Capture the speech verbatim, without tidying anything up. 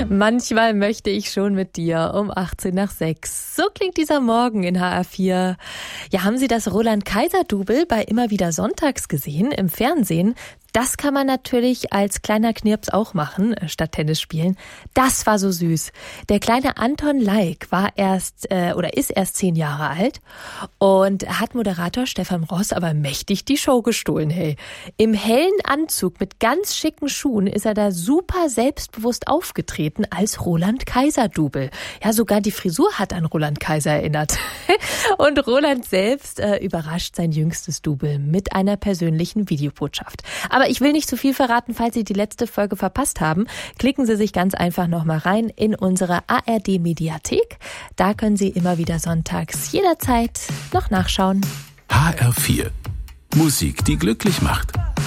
Manchmal möchte ich schon mit dir um achtzehn nach sechs. So klingt dieser Morgen in H R vier. Ja, haben Sie das Roland-Kaiser-Double bei Immer wieder Sonntags gesehen im Fernsehen? Das kann man natürlich als kleiner Knirps auch machen, statt Tennis spielen. Das war so süß. Der kleine Anton Leik war erst äh, oder ist erst zehn Jahre alt und hat Moderator Stefan Ross aber mächtig die Show gestohlen, hey. Im hellen Anzug mit ganz schicken Schuhen ist er da super selbstbewusst aufgetreten als Roland-Kaiser-Double. Ja, sogar die Frisur hat an Roland Kaiser erinnert. Und Roland selbst äh, überrascht sein jüngstes Double mit einer persönlichen Videobotschaft. Aber ich will nicht zu viel verraten, falls Sie die letzte Folge verpasst haben. Klicken Sie sich ganz einfach nochmal rein in unsere A R D-Mediathek. Da können Sie immer wieder sonntags jederzeit noch nachschauen. H R vier. Musik, die glücklich macht.